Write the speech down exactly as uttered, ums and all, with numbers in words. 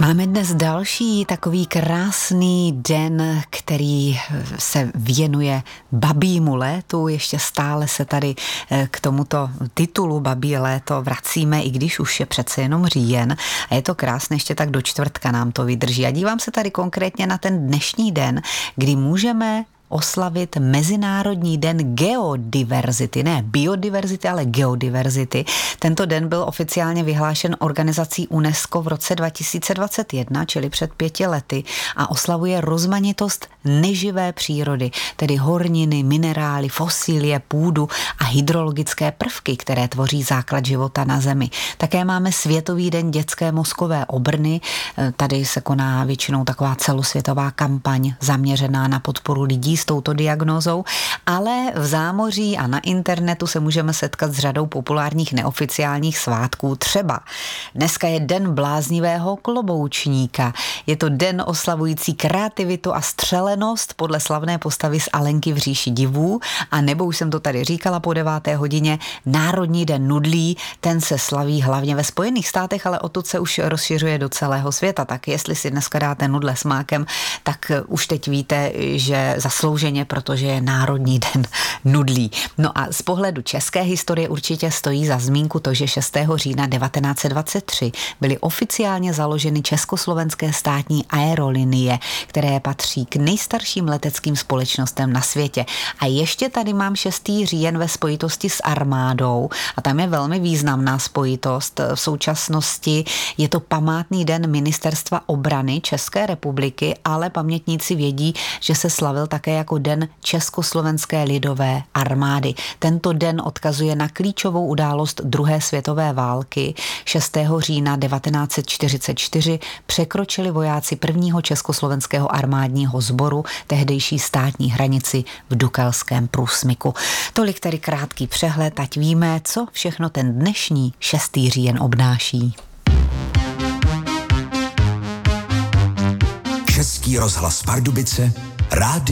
Máme dnes další takový krásný den, který se věnuje babímu létu. Ještě stále se tady k tomuto titulu Babí léto vracíme, i když už je přece jenom říjen. A je to krásné, ještě tak do čtvrtka nám to vydrží. A dívám se tady konkrétně na ten dnešní den, kdy můžeme oslavit Mezinárodní den geodiverzity, ne biodiverzity, ale geodiverzity. Tento den byl oficiálně vyhlášen organizací UNESCO v roce dva tisíce dvacet jedna, čili před pěti lety, a oslavuje rozmanitost neživé přírody, tedy horniny, minerály, fosílie, půdu a hydrologické prvky, které tvoří základ života na Zemi. Také máme Světový den dětské mozkové obrny. Tady se koná většinou taková celosvětová kampaň zaměřená na podporu lidí s touto diagnózou, ale v zámoří a na internetu se můžeme setkat s řadou populárních neoficiálních svátků. Třeba dneska je den bláznivého kloboučníka. Je to den oslavující kreativitu a střelenost podle slavné postavy z Alenky v říši divů, a nebo už jsem to tady říkala po deváté hodině, Národní den nudlí. Ten se slaví hlavně ve Spojených státech, ale odtud se už rozšiřuje do celého světa. Tak jestli si dneska dáte nudle s mákem, tak už teď víte, že zaslouženě, protože je Národní den nudlí. No a z pohledu české historie určitě stojí za zmínku to, že šestého října devatenáct set dvacet tři byly oficiálně založeny československé státní aerolinie, které patří k nejstarším leteckým společnostem na světě. A ještě tady mám šestý říjen ve spojitosti s armádou, a tam je velmi významná spojitost. V současnosti je to památný den Ministerstva obrany České republiky, ale pamětníci vědí, že se slavil také jako den Československé lidové armády. Tento den odkazuje na klíčovou událost druhé světové války. šestého října devatenáct set čtyřicet čtyři překročili vojáci prvního československého armádního sboru tehdejší státní hranici v Dukelském průsmyku. Tolik tedy krátký přehled, ať víme, co všechno ten dnešní šestý říjen obnáší. Český rozhlas Pardubice, rádio